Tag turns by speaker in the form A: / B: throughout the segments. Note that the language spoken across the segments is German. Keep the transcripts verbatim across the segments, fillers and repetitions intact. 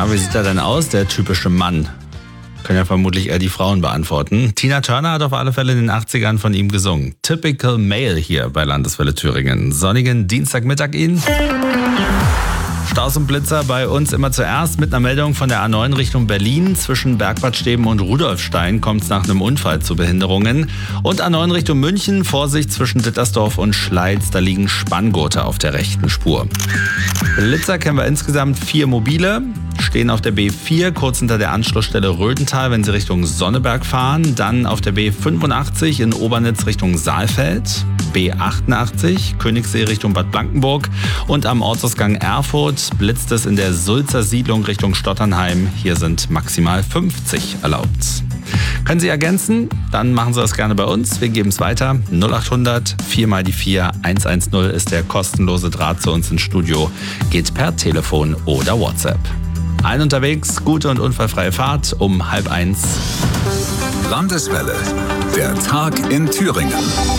A: Ja, wie sieht er denn aus, der typische Mann? Können ja vermutlich eher die Frauen beantworten. Tina Turner hat auf alle Fälle in den achtzigern von ihm gesungen. Typical Male hier bei Landeswelle Thüringen. Sonnigen Dienstagmittag Ihnen. Staus und Blitzer bei uns immer zuerst mit einer Meldung von der A neun Richtung Berlin. Zwischen Bergbad Steben und Rudolfstein kommt es nach einem Unfall zu Behinderungen. Und A neun Richtung München, Vorsicht zwischen Dittersdorf und Schleiz, da liegen Spanngurte auf der rechten Spur. Blitzer kennen wir insgesamt vier mobile, stehen auf der B vier kurz hinter der Anschlussstelle Röthental, wenn Sie Richtung Sonneberg fahren. Dann auf der B fünfundachtzig in Obernitz Richtung Saalfeld. B achtundachtzig, Königssee Richtung Bad Blankenburg und am Ortsausgang Erfurt blitzt es in der Sulzer Siedlung Richtung Stotternheim. Hier sind maximal fünfzig erlaubt. Können Sie ergänzen? Dann machen Sie das gerne bei uns. Wir geben es weiter. null achthundert vier mal die vier hundertzehn ist der kostenlose Draht zu uns ins Studio. Geht per Telefon oder WhatsApp. Allen unterwegs, gute und unfallfreie Fahrt um halb eins.
B: Landeswelle, der Tag in Thüringen.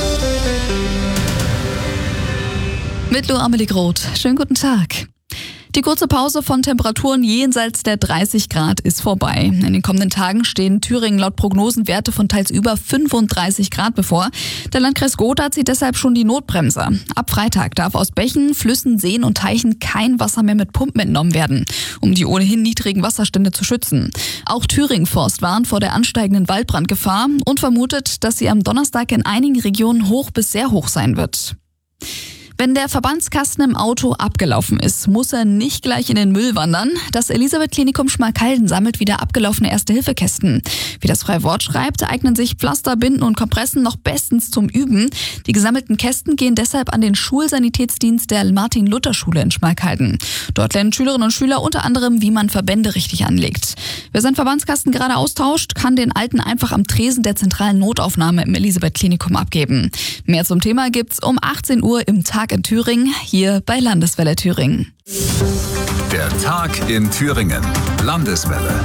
C: Mit Lou Amelie Groth. Schönen guten Tag. Die kurze Pause von Temperaturen jenseits der dreißig Grad ist vorbei. In den kommenden Tagen stehen Thüringen laut Prognosen Werte von teils über fünfunddreißig Grad bevor. Der Landkreis Gotha zieht deshalb schon die Notbremse. Ab Freitag darf aus Bächen, Flüssen, Seen und Teichen kein Wasser mehr mit Pumpen entnommen werden, um die ohnehin niedrigen Wasserstände zu schützen. Auch Thüringen Forst warnt vor der ansteigenden Waldbrandgefahr und vermutet, dass sie am Donnerstag in einigen Regionen hoch bis sehr hoch sein wird. Wenn der Verbandskasten im Auto abgelaufen ist, muss er nicht gleich in den Müll wandern. Das Elisabeth-Klinikum Schmalkalden sammelt wieder abgelaufene Erste-Hilfe-Kästen. Wie das freie Wort schreibt, eignen sich Pflaster, Binden und Kompressen noch bestens zum Üben. Die gesammelten Kästen gehen deshalb an den Schulsanitätsdienst der Martin-Luther-Schule in Schmalkalden. Dort lernen Schülerinnen und Schüler unter anderem, wie man Verbände richtig anlegt. Wer seinen Verbandskasten gerade austauscht, kann den alten einfach am Tresen der zentralen Notaufnahme im Elisabeth-Klinikum abgeben. Mehr zum Thema gibt's um achtzehn Uhr im Tag in Thüringen, hier bei Landeswelle Thüringen.
B: Der Tag in Thüringen. Landeswelle.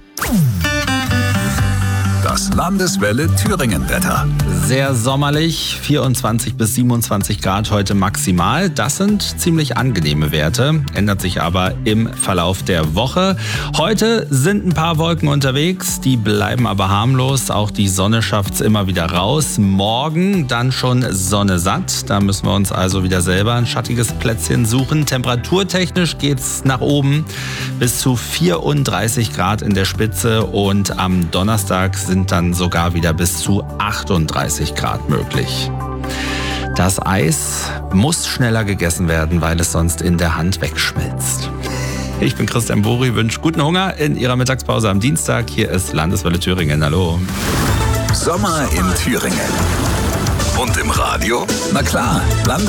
B: Das Landeswelle Thüringen-Wetter.
A: Sehr sommerlich, vierundzwanzig bis siebenundzwanzig Grad heute maximal. Das sind ziemlich angenehme Werte, ändert sich aber im Verlauf der Woche. Heute sind ein paar Wolken unterwegs, die bleiben aber harmlos. Auch die Sonne schafft's immer wieder raus. Morgen dann schon Sonne satt. Da müssen wir uns also wieder selber ein schattiges Plätzchen suchen. Temperaturtechnisch geht's nach oben bis zu vierunddreißig Grad in der Spitze und am Donnerstag sind dann sogar wieder bis zu achtunddreißig Grad möglich. Das Eis muss schneller gegessen werden, weil es sonst in der Hand wegschmilzt. Ich bin Christian Buri, wünsche guten Hunger in Ihrer Mittagspause am Dienstag. Hier ist Landeswelle Thüringen. Hallo.
B: Sommer in Thüringen. Und im Radio? Na klar, Landes